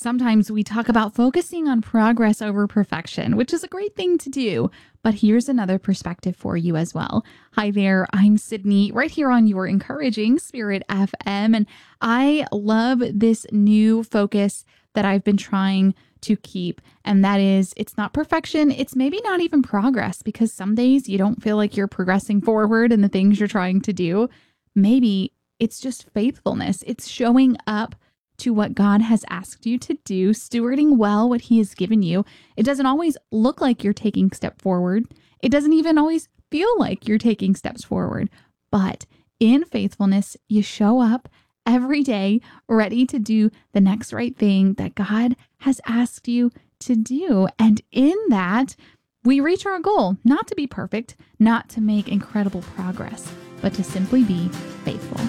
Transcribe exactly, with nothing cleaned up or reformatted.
sometimes we talk about focusing on progress over perfection, which is a great thing to do. But here's another perspective for you as well. Hi there, I'm Sydney, right here on your Encouraging Spirit F M. And I love this new focus that I've been trying to keep. And that is, it's not perfection. It's maybe not even progress, because some days you don't feel like you're progressing forward in the things you're trying to do. Maybe it's just faithfulness. It's showing up to what God has asked you to do, stewarding well what He has given you. It doesn't always look like you're taking step forward. It doesn't even always feel like you're taking steps forward. But in faithfulness, you show up every day ready to do the next right thing that God has asked you to do. And in that, we reach our goal, not to be perfect, not to make incredible progress, but to simply be faithful.